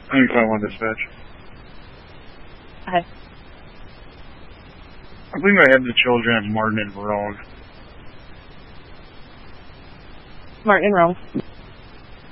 951 dispatch. Hi. I believe I have the children of Martin and Verone. Martin and Rome.